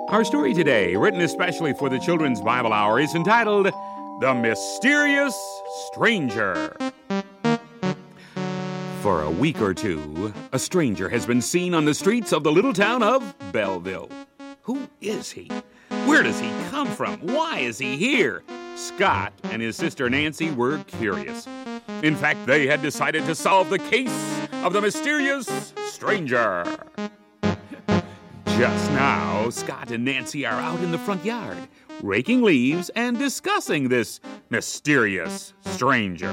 Our story today, written especially for the Children's Bible Hour, is entitled The Mysterious Stranger. For a week or two, a stranger has been seen on the streets of the little town of Belleville. Who is he? Where does he come from? Why is he here? Scott and his sister Nancy were curious. In fact, they had decided to solve the case of the mysterious stranger. Just now, Scott and Nancy are out in the front yard, raking leaves and discussing this mysterious stranger.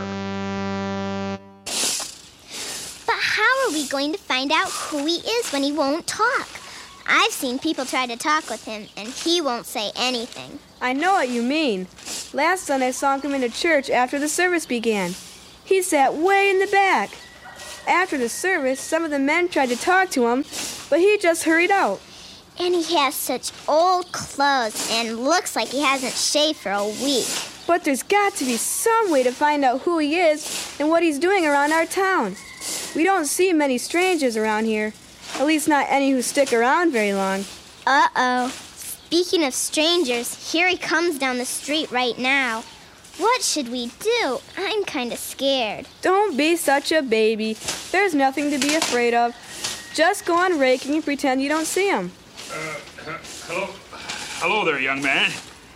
But how are we going to find out who he is when he won't talk? I've seen people try to talk with him, and he won't say anything. I know what you mean. Last Sunday I saw him come into church after the service began. He sat way in the back. After the service, some of the men tried to talk to him, but he just hurried out. And he has such old clothes and looks like he hasn't shaved for a week. But there's got to be some way to find out who he is and what he's doing around our town. We don't see many strangers around here. At least not any who stick around very long. Uh-oh. Speaking of strangers, here he comes down the street right now. What should we do? I'm kind of scared. Don't be such a baby. There's nothing to be afraid of. Just go on raking and pretend you don't see him. Hello there, young man.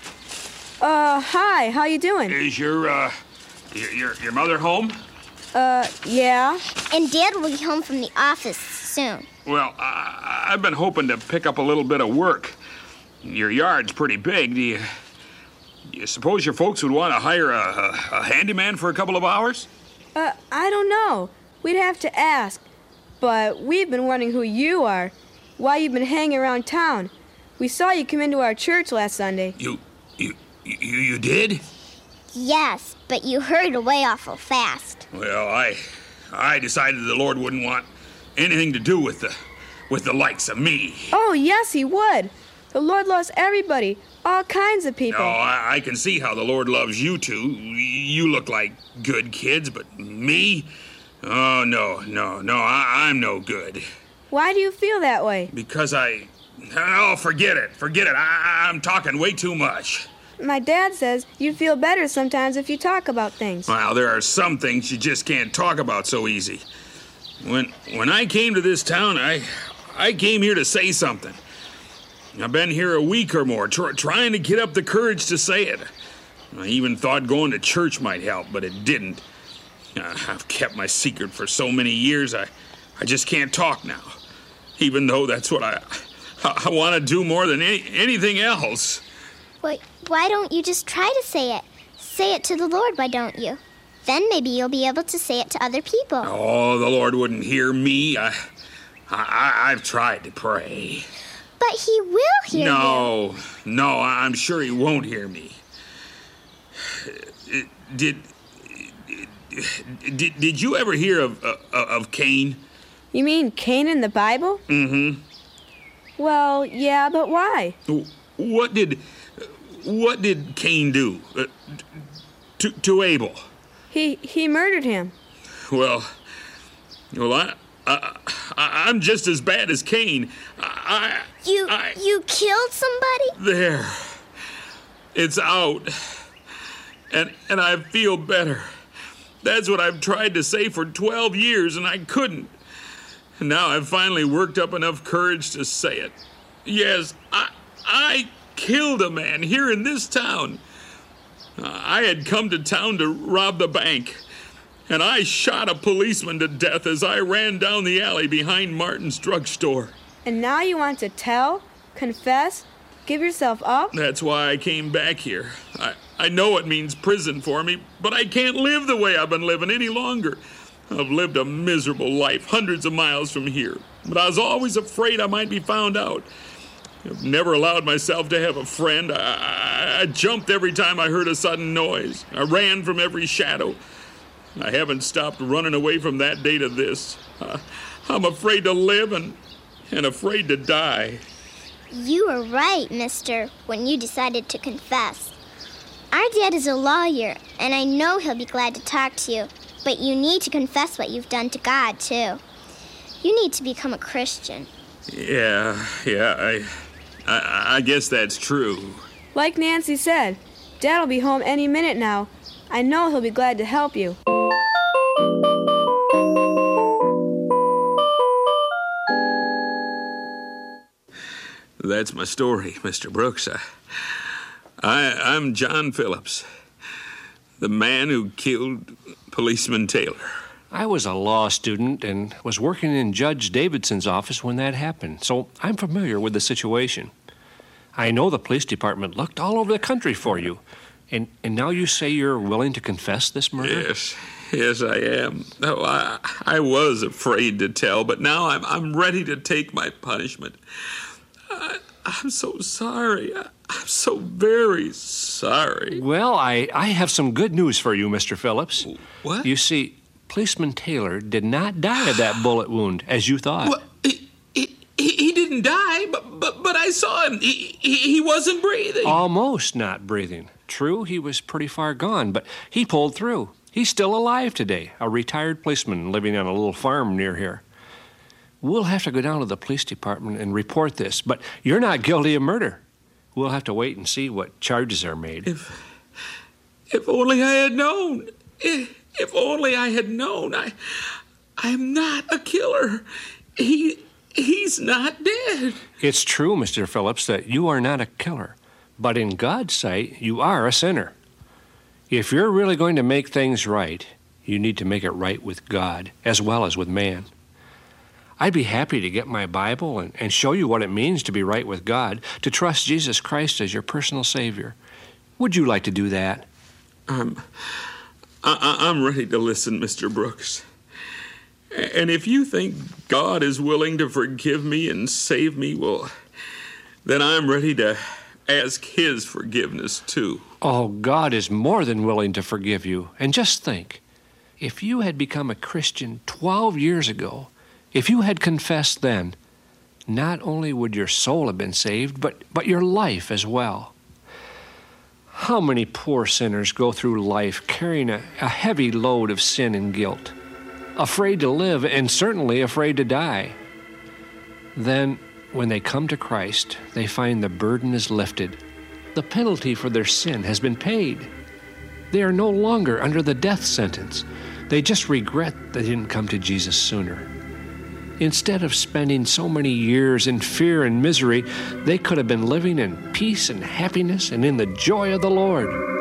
Hi, how you doing? Is your mother home? Yeah. And Dad will be home from the office soon. Well, I've been hoping to pick up a little bit of work. Your yard's pretty big. Do you suppose your folks would want to hire a handyman for a couple of hours? I don't know. We'd have to ask. But we've been wondering who you are, why you've been hanging around town. We saw you come into our church last Sunday. You did? Yes, but you hurried away awful fast. Well, I decided the Lord wouldn't want anything to do with the likes of me. Oh, yes, he would. The Lord loves everybody, all kinds of people. Oh, I can see how the Lord loves you two. You look like good kids, but me? Oh, no, I'm no good. Why do you feel that way? Because forget it. I'm talking way too much. My dad says you feel better sometimes if you talk about things. Well, there are some things you just can't talk about so easy. When I came to this town, I came here to say something. I've been here a week or more, trying to get up the courage to say it. I even thought going to church might help, but it didn't. I've kept my secret for so many years, I just can't talk now. Even though that's what I want to do more than anything else. Why don't you just try to say it? Say it to the Lord, why don't you? Then maybe you'll be able to say it to other people. Oh, the Lord wouldn't hear me. I've tried to pray. But he will hear you. No, I'm sure he won't hear me. Did you ever hear of Cain? You mean Cain in the Bible? Mm-hmm. Well, yeah, but why? What did Cain do to Abel? He murdered him. Well, I'm just as bad as Cain. You killed somebody? There. It's out. And I feel better. That's what I've tried to say for 12 years, and I couldn't. And now I've finally worked up enough courage to say it. Yes, I killed a man here in this town. I had come to town to rob the bank, and I shot a policeman to death as I ran down the alley behind Martin's drugstore. And now you want to tell, confess, give yourself up? That's why I came back here. I know it means prison for me, but I can't live the way I've been living any longer. I've lived a miserable life hundreds of miles from here, but I was always afraid I might be found out. I've never allowed myself to have a friend. I jumped every time I heard a sudden noise. I ran from every shadow. I haven't stopped running away from that day to this. I'm afraid to live and afraid to die. You were right, mister, when you decided to confess. Our dad is a lawyer, and I know he'll be glad to talk to you, but you need to confess what you've done to God, too. You need to become a Christian. Yeah, I guess that's true. Like Nancy said, Dad'll be home any minute now. I know he'll be glad to help you. That's my story, Mr. Brooks. I'm John Phillips, the man who killed Policeman Taylor. I was a law student and was working in Judge Davidson's office when that happened, so I'm familiar with the situation. I know the police department looked all over the country for you, and now you say you're willing to confess this murder? Yes, I am. No, I was afraid to tell, but now I'm ready to take my punishment. I'm so sorry. I'm so very sorry. Well, I have some good news for you, Mr. Phillips. What? You see, Policeman Taylor did not die of that bullet wound, as you thought. Well, he didn't die, but I saw him. He wasn't breathing. Almost not breathing. True, he was pretty far gone, but he pulled through. He's still alive today, a retired policeman living on a little farm near here. We'll have to go down to the police department and report this, but you're not guilty of murder. We'll have to wait and see what charges are made. If only I had known. If only I had known. I'm not a killer. He's not dead. It's true, Mr. Phillips, that you are not a killer, but in God's sight, you are a sinner. If you're really going to make things right, you need to make it right with God as well as with man. I'd be happy to get my Bible and show you what it means to be right with God, to trust Jesus Christ as your personal Savior. Would you like to do that? I'm ready to listen, Mr. Brooks. And if you think God is willing to forgive me and save me, well, then I'm ready to ask His forgiveness too. Oh, God is more than willing to forgive you. And just think, if you had become a Christian 12 years ago, if you had confessed then, not only would your soul have been saved, but your life as well. How many poor sinners go through life carrying a heavy load of sin and guilt, afraid to live and certainly afraid to die? Then, when they come to Christ, they find the burden is lifted. The penalty for their sin has been paid. They are no longer under the death sentence. They just regret they didn't come to Jesus sooner. Instead of spending so many years in fear and misery, they could have been living in peace and happiness and in the joy of the Lord.